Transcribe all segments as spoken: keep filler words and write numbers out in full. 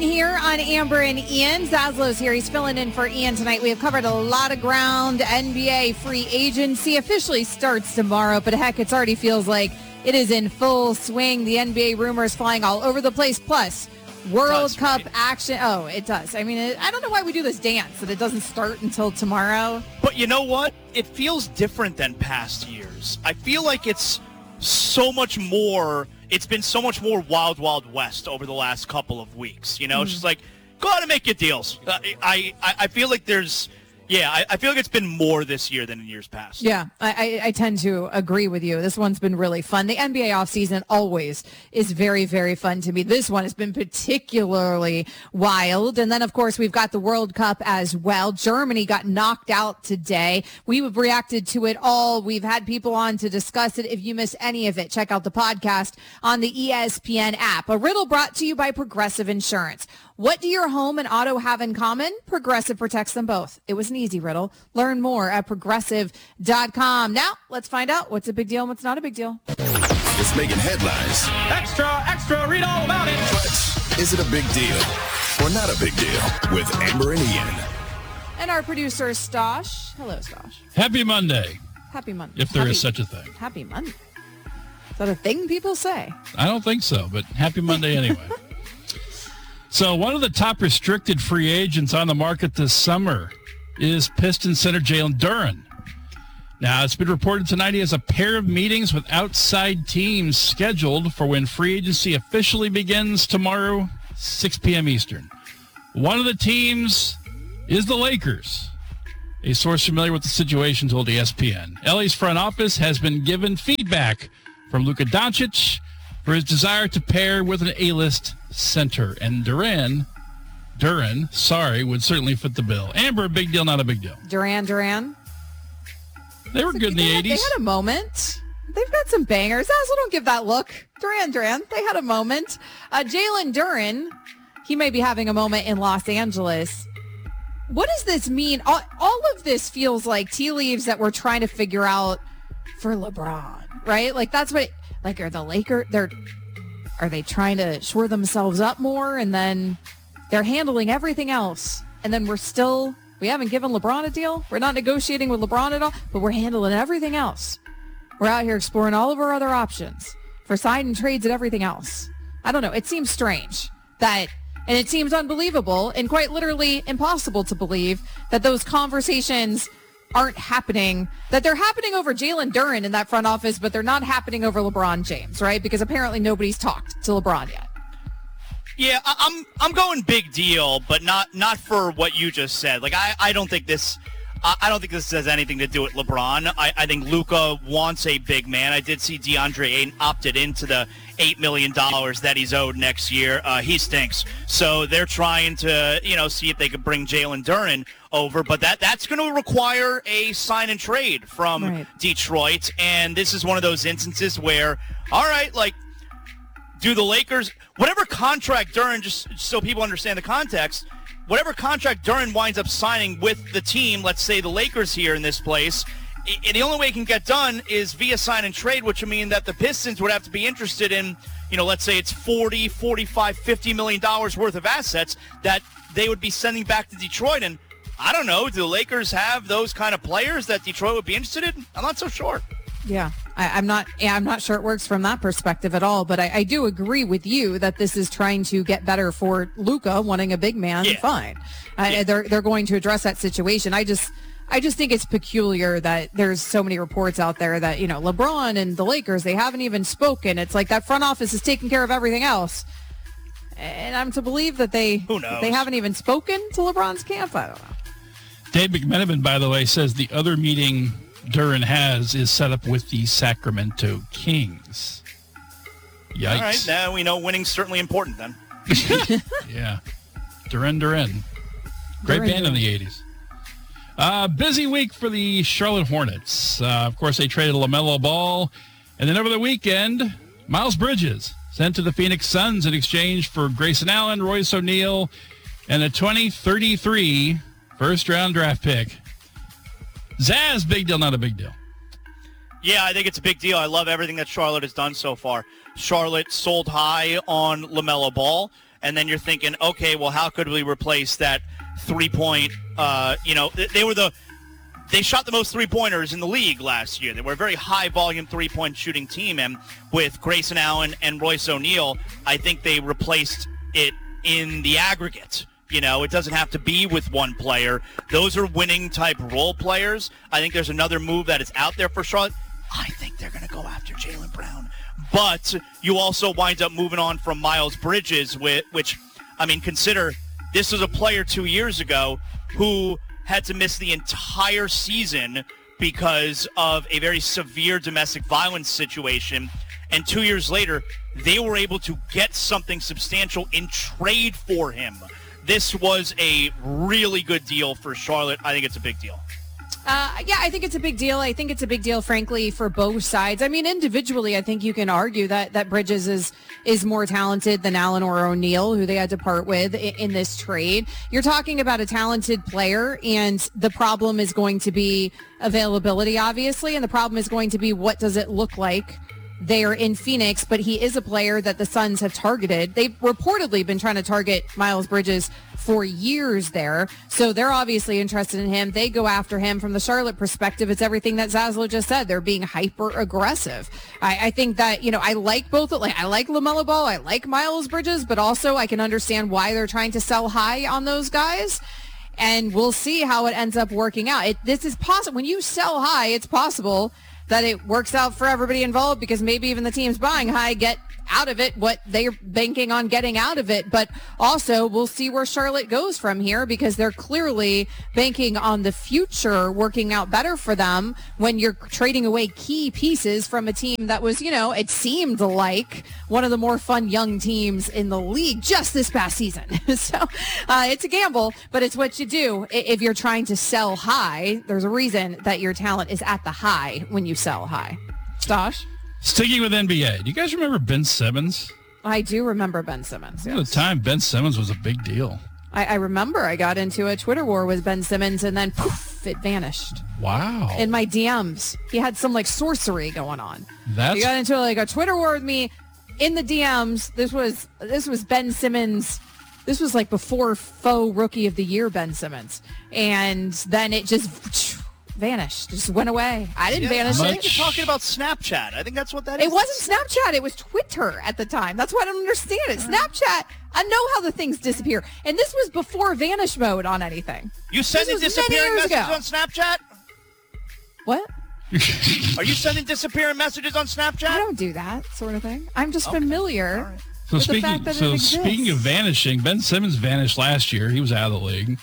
Here on Amber and Ian. Zaslow's here. He's filling in for Ian tonight. We have covered a lot of ground. N B A free agency officially starts tomorrow, but heck, it already feels like it is in full swing. The N B A rumors flying all over the place. Plus, World Cup right. action. Oh, it does. I mean, it, I don't know why we do this dance that it doesn't start until tomorrow. But you know what? It feels different than past years. I feel like it's so much more. It's been so much more wild, wild west over the last couple of weeks. You know, mm. it's just like, go out and make your deals. Uh, I, I, I feel like there's, yeah, I, I feel like it's been more this year than in years past. Yeah, I, I tend to agree with you. This one's been really fun. The N B A offseason always is very, very fun to me. This one has been particularly wild. And then, of course, we've got the World Cup as well. Germany got knocked out today. We've reacted to it all. We've had people on to discuss it. If you miss any of it, check out the podcast on the E S P N app. A riddle brought to you by Progressive Insurance. What do your home and auto have in common? Progressive protects them both. It was an easy riddle. Learn more at progressive dot com. Now, let's find out what's a big deal and what's not a big deal. It's making headlines. Extra, extra, read all about it. But is it a big deal or not a big deal with Amber and Ian? And our producer, Stosh. Hello, Stosh. Happy Monday. Happy Monday. If there happy, is such a thing. Happy Monday. Is that a thing people say? I don't think so, but happy Monday anyway. So one of the top restricted free agents on the market this summer is Pistons center Jalen Duren. Now, it's been reported tonight he has a pair of meetings with outside teams scheduled for when free agency officially begins tomorrow, six p.m. Eastern. One of the teams is the Lakers. A source familiar with the situation told E S P N. L A's front office has been given feedback from Luka Doncic for his desire to pair with an A-list center. And Duran, Duran, sorry, would certainly fit the bill. Amber, big deal, not a big deal. Duran, Duran. They were good in the they had, eighties. They had a moment. They've got some bangers. Also, don't give that look. Duran, Duran, they had a moment. Uh, Jalen Duren, he may be having a moment in Los Angeles. What does this mean? All, all of this feels like tea leaves that we're trying to figure out for LeBron, right? Like, that's what... Like, are the Lakers, they're, are they trying to shore themselves up more? And then they're handling everything else. And then we're still, we haven't given LeBron a deal. We're not negotiating with LeBron at all, but we're handling everything else. We're out here exploring all of our other options for sign and trades and everything else. I don't know. It seems strange that, and it seems unbelievable and quite literally impossible to believe that those conversations aren't happening, that they're happening over Jalen Duren in that front office, but they're not happening over LeBron James, right? Because apparently nobody's talked to LeBron yet. Yeah, I, I'm I'm going big deal, but not not for what you just said. Like, I, I don't think this I, I don't think this has anything to do with LeBron. I, I think Luka wants a big man. I did see DeAndre Ayton opted into the eight million dollars that he's owed next year. Uh, he stinks. So they're trying to, you know, see if they could bring Jalen Duren over, but that that's going to require a sign and trade from right. Detroit, and this is one of those instances where, all right, like, do the Lakers, whatever contract Duren, just so people understand the context, whatever contract Duren winds up signing with the team, let's say the Lakers here in this place, I, the only way it can get done is via sign and trade, which would mean that the Pistons would have to be interested in, you know, let's say it's forty, forty-five, fifty million dollars worth of assets that they would be sending back to Detroit. And I don't know, do the Lakers have those kind of players that Detroit would be interested in? I'm not so sure. Yeah, I, I'm not. Yeah, I'm not sure it works from that perspective at all. But I, I do agree with you that this is trying to get better for Luka, wanting a big man. Yeah. Fine, uh, yeah. they're they're going to address that situation. I just I just think it's peculiar that there's so many reports out there that, you know, LeBron and the Lakers, they haven't even spoken. It's like that front office is taking care of everything else. And I'm to believe that they Who knows? they haven't even spoken to LeBron's camp. I don't know. Dave McMenamin, by the way, says the other meeting Duren has is set up with the Sacramento Kings. Yikes. All right, now we know winning's certainly important then. Yeah. Duren Duren. Great Duren band Duren. in the eighties. Uh, busy week for the Charlotte Hornets. Uh, of course, they traded LaMelo Ball. And then over the weekend, Miles Bridges sent to the Phoenix Suns in exchange for Grayson Allen, Royce O'Neal, and a twenty thirty-three first-round draft pick. Zaz, big deal, not a big deal. Yeah, I think it's a big deal. I love everything that Charlotte has done so far. Charlotte sold high on LaMelo Ball. and then you're thinking, okay, well, how could we replace that three-point, uh, you know, they were the, they shot the most three-pointers in the league last year. They were a very high-volume three-point shooting team, and with Grayson Allen and Royce O'Neal, I think they replaced it in the aggregate. You know, it doesn't have to be with one player. Those are winning-type role players. I think there's another move that is out there for Charlotte. I think they're going to go after Jaylen Brown. But you also wind up moving on from Miles Bridges, which, I mean, consider this was a player two years ago who had to miss the entire season because of a very severe domestic violence situation. And two years later, they were able to get something substantial in trade for him. This was a really good deal for Charlotte. I think it's a big deal. Uh, yeah, I think it's a big deal. I think it's a big deal, frankly, for both sides. I mean, individually, I think you can argue that, that Bridges is is more talented than Allen or O'Neal, who they had to part with in, in this trade. You're talking about a talented player, and the problem is going to be availability, obviously, and the problem is going to be what does it look like there in Phoenix, but he is a player that the Suns have targeted. They've reportedly been trying to target Miles Bridges for years there, so they're obviously interested in him. They go after him. From the Charlotte perspective, it's everything that Zaslow just said. They're being hyper aggressive. I, I think that, you know, I like both. Like I like LaMelo Ball, I like Miles Bridges, but also I can understand why they're trying to sell high on those guys. And we'll see how it ends up working out. It, this is possible. When you sell high, it's possible that it works out for everybody involved, because maybe even the teams buying high get out of it what they're banking on getting out of it. But also, we'll see where Charlotte goes from here, because they're clearly banking on the future working out better for them when you're trading away key pieces from a team that was, you know, it seemed like one of the more fun young teams in the league just this past season. So uh, it's a gamble, but it's what you do if you're trying to sell high. There's a reason that your talent is at the high when you sell high. Stosh? Sticking with N B A, do you guys remember Ben Simmons? I do remember Ben Simmons. Yes. At the time, Ben Simmons was a big deal. I, I remember I got into a Twitter war with Ben Simmons, and then poof, it vanished. Wow. In my D Ms. He had some like sorcery going on. That's... He got into like a Twitter war with me in the D Ms. This was this was Ben Simmons. This was like before faux rookie of the year Ben Simmons. And then it just vanished. Just went away. I didn't yeah, vanish. I it. think you're talking about Snapchat. I think that's what that is. It wasn't Snapchat. It was Twitter at the time. That's why I don't understand it. Snapchat, I know how the things disappear. And this was before vanish mode on anything. You sending disappearing messages ago. on Snapchat? What? Are you sending disappearing messages on Snapchat? I don't do that sort of thing. I'm just okay. familiar right. so with speaking, the fact that so it exists. speaking of vanishing, Ben Simmons vanished last year. He was out of the league.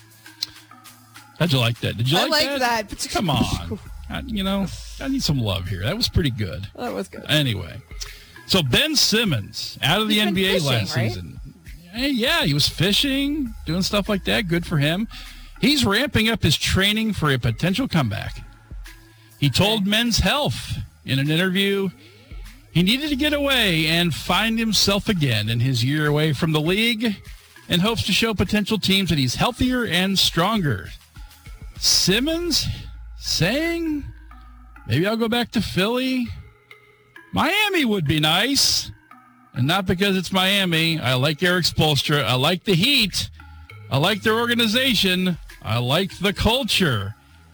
How'd you like that? Did you I like liked that? that. Come on. I, you know, I need some love here. That was pretty good. That was good. Anyway, so Ben Simmons out of the He's N B A fishing, last right? season. Hey, yeah, he was fishing, doing stuff like that. Good for him. He's ramping up his training for a potential comeback. He told Men's Health in an interview he needed to get away and find himself again in his year away from the league, and hopes to show potential teams that he's healthier and stronger. Simmons saying, maybe I'll go back to Philly. Miami would be nice. And not because it's Miami. I like Eric Spoelstra. I like the Heat. I like their organization. I like the culture.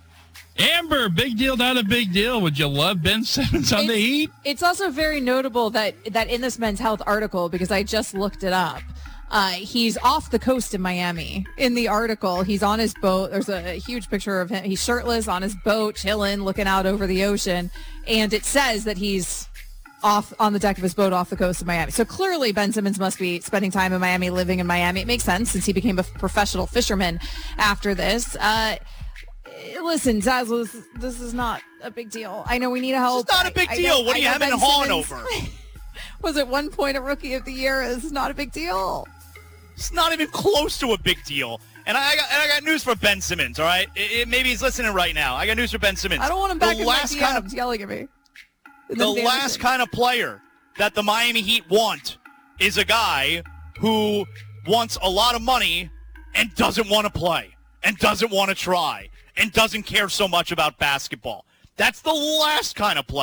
Amber, big deal, not a big deal. Would you love Ben Simmons on it's, the Heat? It's also very notable that, that in this Men's Health article, because I just looked it up, uh, he's off the coast in Miami. In the article, he's on his boat. There's a, a huge picture of him. He's shirtless on his boat, chilling, looking out over the ocean. And it says that he's off on the deck of his boat off the coast of Miami. So clearly Ben Simmons must be spending time in Miami, living in Miami. It makes sense since he became a professional fisherman after this. Uh, listen, Zazzle, this, this is not a big deal. I know we need help. It's not a big I, deal. I know, what are you having a horn over? Was at one point a rookie of the year. It's not a big deal. It's not even close to a big deal. And I got, and I got news for Ben Simmons, all right? It, it, maybe he's listening right now. I got news for Ben Simmons. I don't want him back the in my last D Ms kind of, yelling at me. The last kind of player that the Miami Heat want is a guy who wants a lot of money and doesn't want to play and doesn't want to try and doesn't care so much about basketball. That's the last kind of player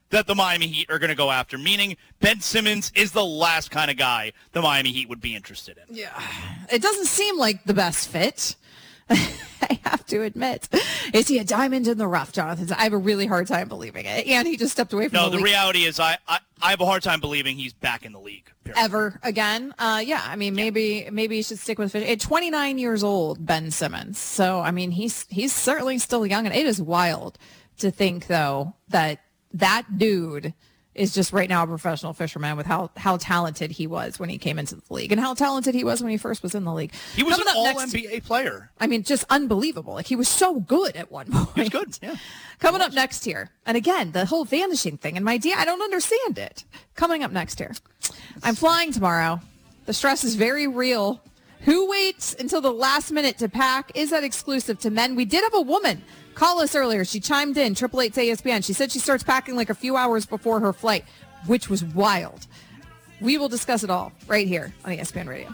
that the Miami Heat are going to go after, meaning Ben Simmons is the last kind of guy the Miami Heat would be interested in. Yeah, it doesn't seem like the best fit. I have to admit. Is he a diamond in the rough, Jonathan? I have a really hard time believing it. And he just stepped away from no, the the league. reality is I, I, I have a hard time believing he's back in the league. Period. Ever again. Uh, yeah, I mean, maybe maybe he should stick with fish. At twenty-nine years old, Ben Simmons. So, I mean, he's he's certainly still young. And it is wild to think, though, that that dude is just right now a professional fisherman with how, how talented he was when he came into the league and how talented he was when he first was in the league. He was Coming an up all next- N B A player. I mean, just unbelievable. Like, he was so good at one point. He was good, yeah. Coming up next here. And again, the whole vanishing thing and my D, I don't understand it. Coming up next here. I'm flying tomorrow. The stress is very real. Who waits until the last minute to pack? Is that exclusive to men? We did have a woman call us earlier. She chimed in, triple eight A S P N. She said she starts packing like a few hours before her flight, which was wild. We will discuss it all right here on E S P N Radio.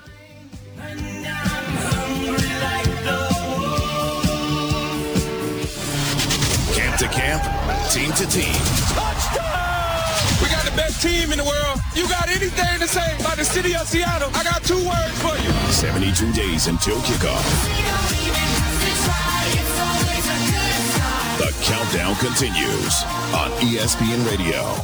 Camp to camp, team to team. We got the best team in the world. You got anything to say about the city of Seattle? I got two words for you. seventy-two days until kickoff. The countdown continues on E S P N Radio.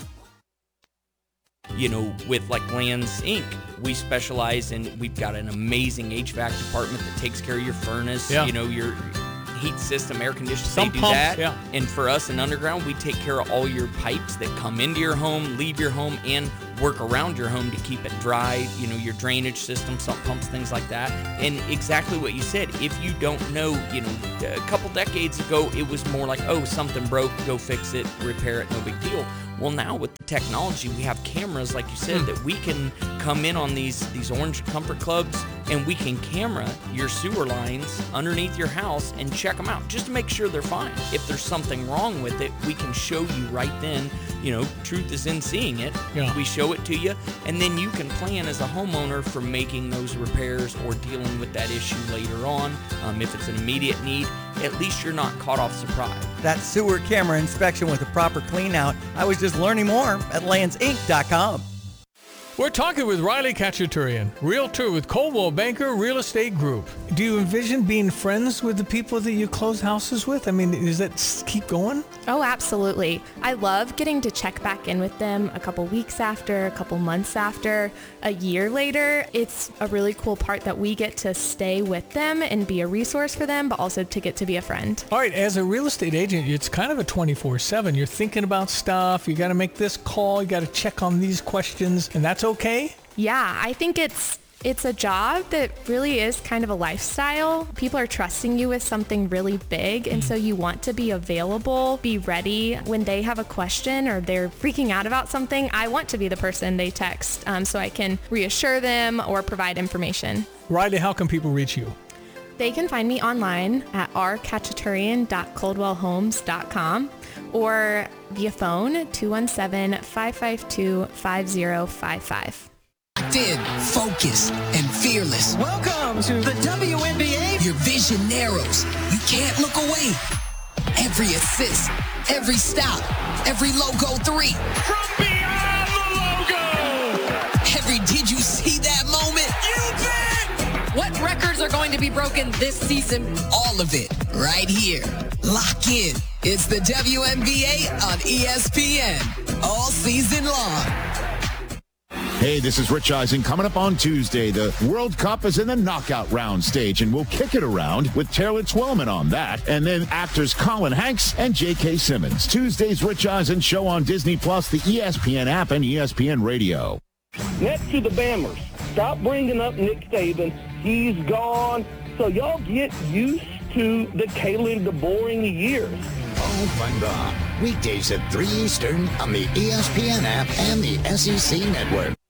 You know, with like Lands Incorporated, we specialize in, we've got an amazing H V A C department that takes care of your furnace, Yeah. you know, your heat system, air conditioning, Some they do pumps, that. yeah. And for us in Underground, we take care of all your pipes that come into your home, leave your home, and work around your home to keep it dry, you know, your drainage system, sump pumps, things like that. And exactly what you said, if you don't know, you know, a couple decades ago, it was more like, oh, something broke, go fix it, repair it, no big deal. Well, now with the technology, we have cameras, like you said, that we can come in on these, these Orange Comfort Clubs, and we can camera your sewer lines underneath your house and check them out just to make sure they're fine. If there's something wrong with it, we can show you right then. You know, truth is in seeing it. Yeah. We show it to you, and then you can plan as a homeowner for making those repairs or dealing with that issue later on. Um, if it's an immediate need, at least you're not caught off surprise. That sewer camera inspection with a proper clean out. I was just learning more at lands inc dot com. We're talking with Riley Kachaturian, realtor with Coldwell Banker Real Estate Group. Do you envision being friends with the people that you close houses with? I mean, does that s- keep going? Oh, absolutely. I love getting to check back in with them a couple weeks after, a couple months after, a year later. It's a really cool part that we get to stay with them and be a resource for them, but also to get to be a friend. All right, as a real estate agent, it's kind of a twenty-four seven. You're thinking about stuff. You got to make this call. You got to check on these questions, and that's okay? Yeah, I think it's it's a job that really is kind of a lifestyle. People are trusting you with something really big, and so you want to be available, be ready when they have a question or they're freaking out about something. I want to be the person they text um, so I can reassure them or provide information. Riley, how can people reach you? They can find me online at r kachaturian dot coldwell homes dot com or via phone two one seven, five five two, five zero five five. In, focused, and fearless. Welcome to the W N B A. Your vision narrows. You can't look away. Every assist, every stop, every logo three. From beyond the logo. Every did you see that moment? You bet. What records are going to be broken this season? All of it right here. Lock in. It's the W N B A on E S P N. All season long. Hey, this is Rich Eisen. Coming up on Tuesday, the World Cup is in the knockout round stage, and we'll kick it around with Taylor Twellman on that, and then actors Colin Hanks and J K. Simmons. Tuesday's Rich Eisen show on Disney Plus, the E S P N app, and E S P N Radio. Next to the Bammers, stop bringing up Nick Saban. He's gone. So y'all get used to the Kalen DeBoer years. Paul Feinbaum. Weekdays at three Eastern on the E S P N app and the S E C Network.